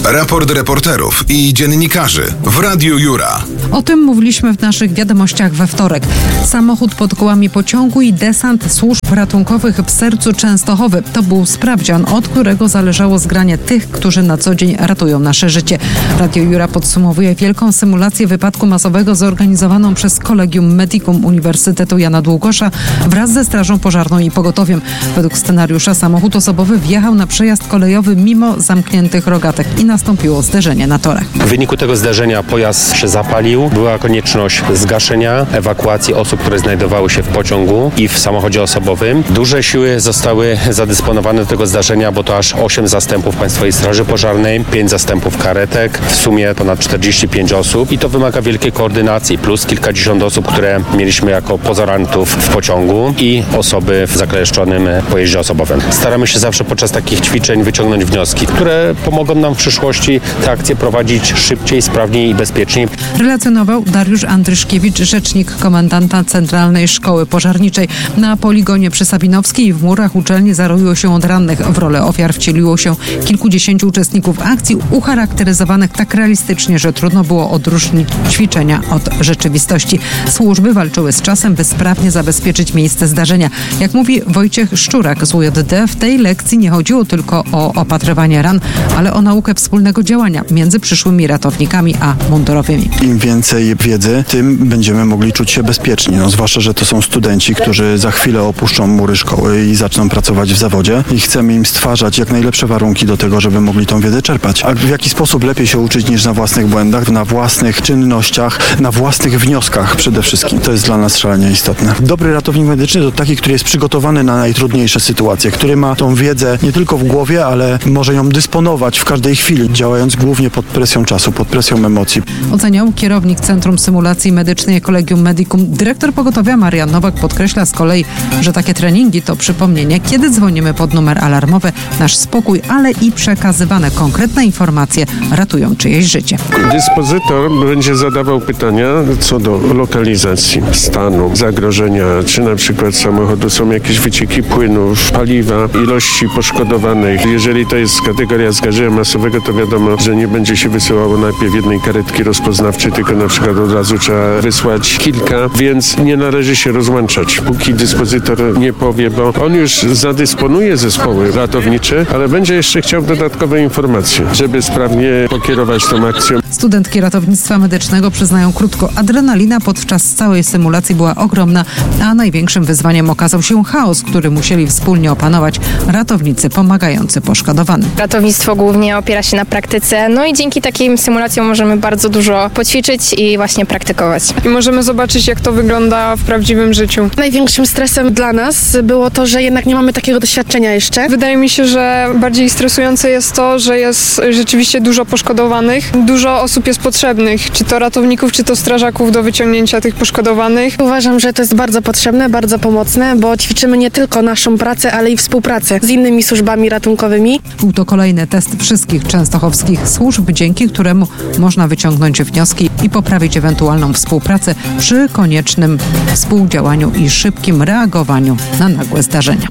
Raport reporterów i dziennikarzy w Radiu Jura. O tym mówiliśmy w naszych wiadomościach we wtorek. Samochód pod kołami pociągu i desant służb ratunkowych w sercu Częstochowy. To był sprawdzian, od którego zależało zgranie tych, którzy na co dzień ratują nasze życie. Radio Jura podsumowuje wielką symulację wypadku masowego zorganizowaną przez Collegium Medicum Uniwersytetu Jana Długosza wraz ze Strażą Pożarną i Pogotowiem. Według scenariusza samochód osobowy wjechał na przejazd kolejowy mimo zamkniętych rogatek i nastąpiło zderzenie na torach. W wyniku tego zdarzenia pojazd się zapalił. Była konieczność zgaszenia, ewakuacji osób, które znajdowały się w pociągu i w samochodzie osobowym. Duże siły zostały zadysponowane do tego zdarzenia, bo to aż 8 zastępów Państwowej Straży Pożarnej, 5 zastępów karetek, w sumie ponad 45 osób i to wymaga wielkiej koordynacji, plus kilkadziesiąt osób, które mieliśmy jako pozorantów w pociągu i osoby w zakleszczonym pojeździe osobowym. Staramy się zawsze podczas takich ćwiczeń wyciągnąć wnioski, które pomogą nam w przyszłości te akcje prowadzić szybciej, sprawniej i bezpieczniej. Relacjonował Dariusz Andryszkiewicz, rzecznik komendanta Centralnej Szkoły Pożarniczej. Na poligonie przy Sabinowskiej i w murach uczelni zaroiło się od rannych. W rolę ofiar wcieliło się kilkudziesięciu uczestników akcji, ucharakteryzowanych tak realistycznie, że trudno było odróżnić ćwiczenia od rzeczywistości. Służby walczyły z czasem, by sprawnie zabezpieczyć miejsce zdarzenia. Jak mówi Wojciech Szczurak z UJD, w tej lekcji nie chodziło tylko o opatrywanie ran, ale o naukę wspólnego działania między przyszłymi ratownikami a mundurowymi. Im więcej wiedzy, tym będziemy mogli czuć się bezpieczni. Zwłaszcza, że to są studenci, którzy za chwilę opuszczą mury szkoły i zaczną pracować w zawodzie i chcemy im stwarzać jak najlepsze warunki do tego, żeby mogli tą wiedzę czerpać. A w jaki sposób lepiej się uczyć niż na własnych błędach, na własnych czynnościach, na własnych wnioskach przede wszystkim. To jest dla nas szalenie istotne. Dobry ratownik medyczny to taki, który jest przygotowany na najtrudniejsze sytuacje, który ma tą wiedzę nie tylko w głowie, ale może ją dysponować w każdej chwili, działając głównie pod presją czasu, pod presją emocji. Oceniał kierownik Centrum Symulacji Medycznej Collegium Medicum. Dyrektor pogotowia Marian Nowak podkreśla z kolei, że takie treningi to przypomnienie, kiedy dzwonimy pod numer alarmowy, nasz spokój, ale i przekazywane konkretne informacje ratują czyjeś życie. Dyspozytor będzie zadawał pytania co do lokalizacji, stanu, zagrożenia, czy na przykład samochodu są jakieś wycieki płynów, paliwa, ilości poszkodowanych. Jeżeli to jest kategoria zdarzenia masowego, to wiadomo, że nie będzie się wysyłało najpierw jednej karetki rozpoznawczej, tylko na przykład od razu trzeba wysłać kilka, więc nie należy się rozłączać, póki dyspozytor nie powie, bo on już zadysponuje zespoły ratownicze, ale będzie jeszcze chciał dodatkowe informacje, żeby sprawnie pokierować tą akcją. Studentki ratownictwa medycznego przyznają krótko, adrenalina podczas całej symulacji była ogromna, a największym wyzwaniem okazał się chaos, który musieli wspólnie opanować ratownicy pomagający poszkodowanym. Ratownictwo głównie opiera się na praktyce, no i dzięki takim symulacjom możemy bardzo dużo poćwiczyć i właśnie praktykować. I możemy zobaczyć, jak to wygląda w prawdziwym życiu. Największym stresem dla nas było to, że jednak nie mamy takiego doświadczenia jeszcze. Wydaje mi się, że bardziej stresujące jest to, że jest rzeczywiście dużo poszkodowanych. Dużo osób jest potrzebnych, czy to ratowników, czy to strażaków do wyciągnięcia tych poszkodowanych. Uważam, że to jest bardzo potrzebne, bardzo pomocne, bo ćwiczymy nie tylko naszą pracę, ale i współpracę z innymi służbami ratunkowymi. Był to kolejny test wszystkich częstochowskich służb, dzięki któremu można wyciągnąć wnioski i poprawić ewentualną współpracę przy koniecznym współdziałaniu i szybkim reagowaniu na nagłe zdarzenia.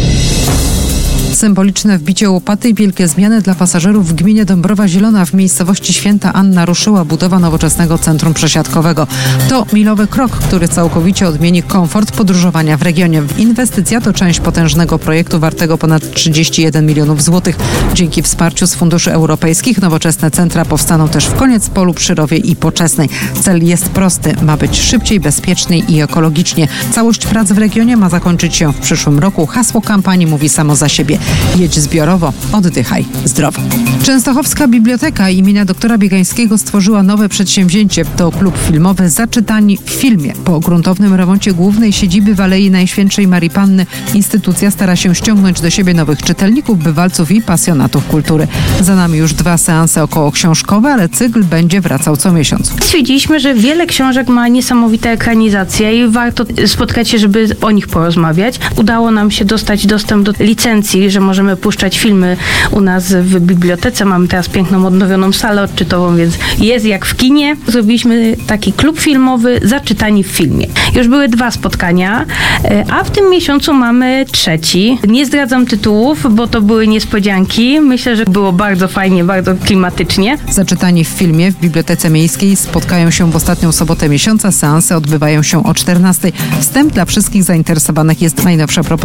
Symboliczne wbicie łopaty i wielkie zmiany dla pasażerów w gminie Dąbrowa Zielona w miejscowości Święta Anna ruszyła budowa nowoczesnego centrum przesiadkowego. To milowy krok, który całkowicie odmieni komfort podróżowania w regionie. Inwestycja to część potężnego projektu wartego ponad 31 milionów złotych. Dzięki wsparciu z funduszy europejskich nowoczesne centra powstaną też w Koniecpolu, Przyrowie i Poczesnej. Cel jest prosty. Ma być szybciej, bezpieczniej i ekologicznie. Całość prac w regionie ma zakończyć się w przyszłym roku. Hasło kampanii mówi samo za siebie. Jedź zbiorowo, oddychaj zdrowo. Częstochowska Biblioteka imienia doktora Biegańskiego stworzyła nowe przedsięwzięcie. To klub filmowy Zaczytani w filmie. Po gruntownym remoncie głównej siedziby w Alei Najświętszej Marii Panny instytucja stara się ściągnąć do siebie nowych czytelników, bywalców i pasjonatów kultury. Za nami już 2 seanse okołoksiążkowe, ale cykl będzie wracał co miesiąc. Stwierdziliśmy, że wiele książek ma niesamowite ekranizacje i warto spotkać się, żeby o nich porozmawiać. Udało nam się dostać dostęp do licencji, że że możemy puszczać filmy u nas w bibliotece. Mamy teraz piękną, odnowioną salę odczytową, więc jest jak w kinie. Zrobiliśmy taki klub filmowy Zaczytani w filmie. Już były 2 spotkania, a w tym miesiącu mamy 3. Nie zdradzam tytułów, bo to były niespodzianki. Myślę, że było bardzo fajnie, bardzo klimatycznie. Zaczytani w filmie w Bibliotece Miejskiej spotkają się w ostatnią sobotę miesiąca. Seanse odbywają się o 14:00. Wstęp dla wszystkich zainteresowanych jest najnowsza propozycja.